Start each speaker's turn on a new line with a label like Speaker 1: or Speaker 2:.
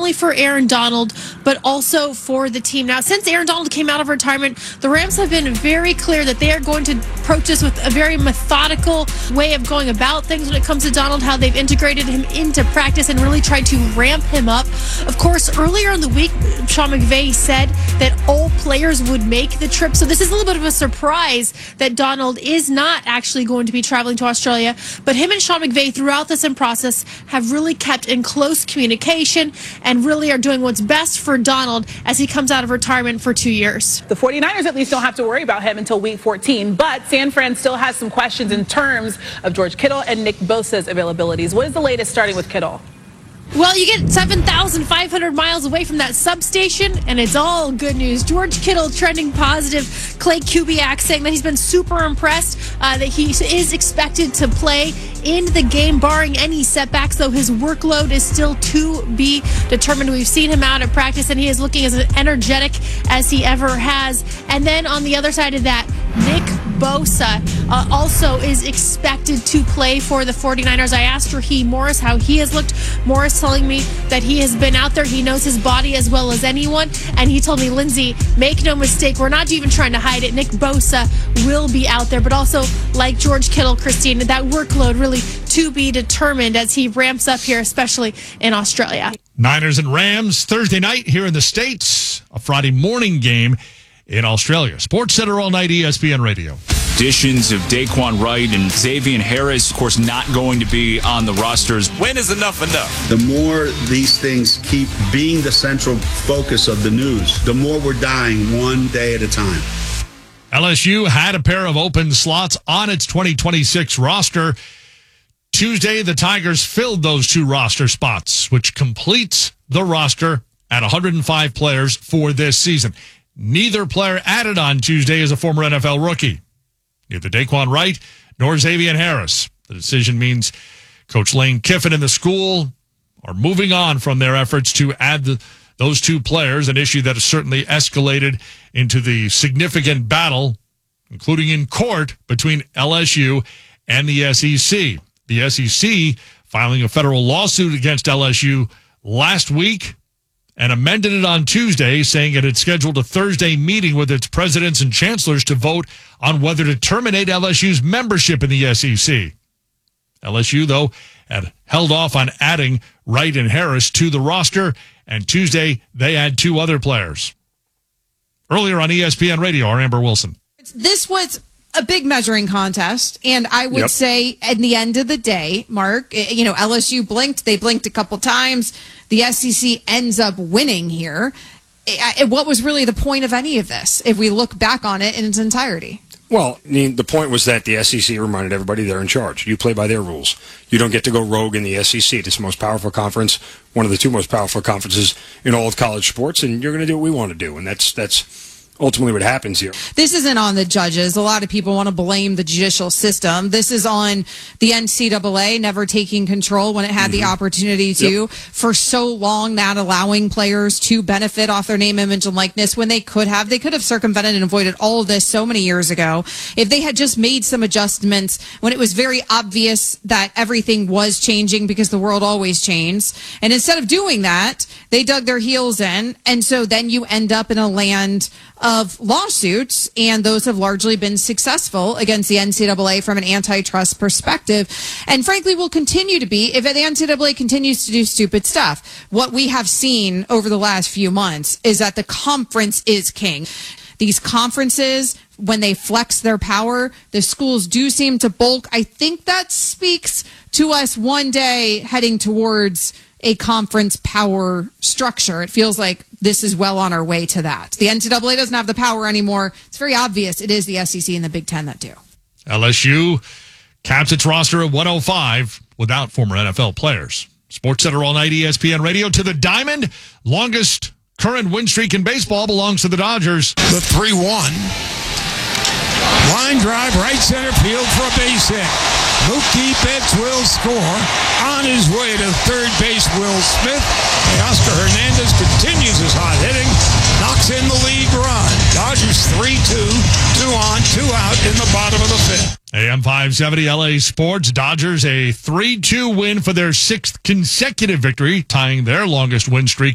Speaker 1: only for Aaron Donald, but also for the team. Now, since Aaron Donald came out of retirement, the Rams have been very clear that they are going to approach this with a very methodical way of going about things when it comes to Donald, how they've integrated him into practice and really tried to ramp him up. Of course, earlier in the week, Sean McVay said that all players would make the trip. So this is a little bit of a surprise that Donald is not actually going to be traveling to Australia. But him and Sean McVay throughout this process have really kept in close communication and really are doing what's best for Donald as he comes out of retirement for 2 years.
Speaker 2: The 49ers at least don't have to worry about him until week 14, but San Fran still has some questions in terms of George Kittle and Nick Bosa's availabilities. What is the latest starting with Kittle?
Speaker 1: Well, you get 7,500 miles away from that substation, and it's all good news. George Kittle trending positive. Clay Kubiak saying that he's been super impressed, that he is expected to play in the game, barring any setbacks, though his workload is still to be determined. We've seen him out at practice, and he is looking as energetic as he ever has. And then on the other side of that, Nick Bosa also is expected to play for the 49ers. I asked Raheem Morris how he has looked. Morris telling me that he has been out there. He knows his body as well as anyone. And he told me, Lindsay, make no mistake, we're not even trying to hide it. Nick Bosa will be out there. But also, like George Kittle, Christine, that workload really to be determined as he ramps up here, especially in Australia.
Speaker 3: Niners and Rams Thursday night here in the States. A Friday morning game in Australia. Sports Center all night, ESPN Radio.
Speaker 4: Additions of Daquan Wright and Xavier Harris, of course, not going to be on the rosters. When is enough enough?
Speaker 5: The more these things keep being the central focus of the news, the more we're dying one day at a time.
Speaker 3: LSU had a pair of open slots on its 2026 roster. Tuesday, the Tigers filled those two roster spots, which completes the roster at 105 players for this season. Neither player added on Tuesday is a former NFL rookie. Neither Daquan Wright nor Xavier Harris. The decision means Coach Lane Kiffin and the school are moving on from their efforts to add those two players, an issue that has certainly escalated into the significant battle, including in court, between LSU and the SEC. The SEC filing a federal lawsuit against LSU last week and amended it on Tuesday, saying it had scheduled a Thursday meeting with its presidents and chancellors to vote on whether to terminate LSU's membership in the SEC. LSU, though, had held off on adding Wright and Harris to the roster, and Tuesday they add two other players. Earlier on ESPN Radio, our Amber Wilson.
Speaker 6: This was a big measuring contest, and I would say at the end of the day, Mark, LSU blinked. They blinked a couple times. The SEC ends up winning here. What was really the point of any of this, if we look back on it in its entirety?
Speaker 7: Well, I mean, the point was that the SEC reminded everybody they're in charge. You play by their rules. You don't get to go rogue in the SEC. It's the most powerful conference, one of the two most powerful conferences in all of college sports, and you're going to do what we want to do, and that's ultimately what happens here.
Speaker 6: This isn't on the judges. A lot of people want to blame the judicial system. This is on the NCAA never taking control when it had the opportunity to for so long, not allowing players to benefit off their name, image, and likeness when they could have. They could have circumvented and avoided all of this so many years ago if they had just made some adjustments when it was very obvious that everything was changing, because the world always changes. And instead of doing that, they dug their heels in. And so then you end up in a land of lawsuits, and those have largely been successful against the NCAA from an antitrust perspective, and frankly will continue to be if the NCAA continues to do stupid stuff. What we have seen over the last few months is that the conference is king. These conferences, when they flex their power, the schools do seem to bulk. I think that speaks to us one day heading towards a conference power structure. It feels like this is well on our way to that. The NCAA doesn't have the power anymore. It's very obvious it is the SEC and the Big Ten that do.
Speaker 3: LSU caps its roster at 105 without former NFL players. Sports Center all night, ESPN Radio. To the diamond, longest current win streak in baseball belongs to the Dodgers.
Speaker 8: The 3-1. Line drive, right center field for a base hit. Mookie Betts will score. On his way to third base, Will Smith. And Oscar Hernandez continues his hot hitting. Knocks in the lead run. Dodgers 3-2. 2 on, 2 out in the bottom of the fifth.
Speaker 3: AM 570 LA Sports. Dodgers a 3-2 win for their sixth consecutive victory, tying their longest win streak